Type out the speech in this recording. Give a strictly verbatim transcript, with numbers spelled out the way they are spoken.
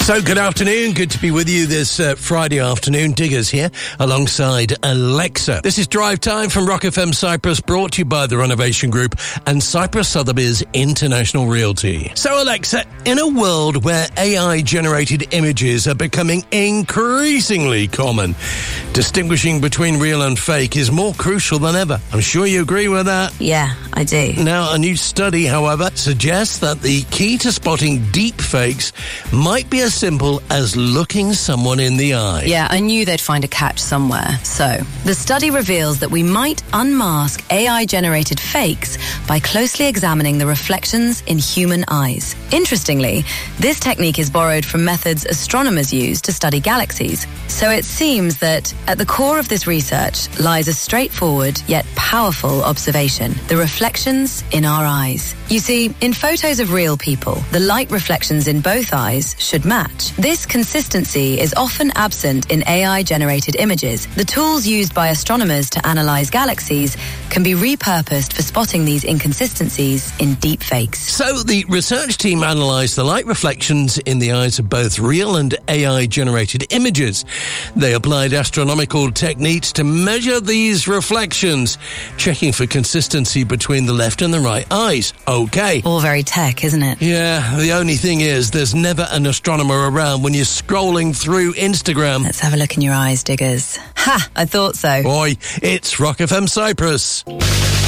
So, good afternoon. Good to be with you this uh, Friday afternoon. Diggers here alongside Alexa. This is Drive Time from Rock F M Cyprus, brought to you by the Renovation Group and Cyprus Sotheby's International Realty. So, Alexa, in a world where A I-generated images are becoming increasingly common, distinguishing between real and fake is more crucial than ever. I'm sure you agree with that. Yeah, I do. Now, a new study, however, suggests that the key to spotting deep fakes might be as simple as looking someone in the eye. Yeah, I knew they'd find a catch somewhere. So, the study reveals that we might unmask A I-generated fakes by closely examining the reflections in human eyes. Interestingly, this technique is borrowed from methods astronomers use to study galaxies. So it seems that at the core of this research lies a straightforward yet powerful observation: the reflections in our eyes. You see, in photos of real people, the light reflections in both eyes should match. This consistency is often absent in A I-generated images. The tools used by astronomers to analyze galaxies can be repurposed for spotting these inconsistencies in deepfakes. So the research team analysed the light reflections in the eyes of both real and A I-generated images. They applied astronomical techniques to measure these reflections, checking for consistency between the left and the right eyes. Okay. All very tech, isn't it? Yeah, the only thing is there's never an astronomer around when you're scrolling through Instagram. Let's have a look in your eyes, Diggers. Ha! I thought so. Oi, it's Rock F M Cyprus.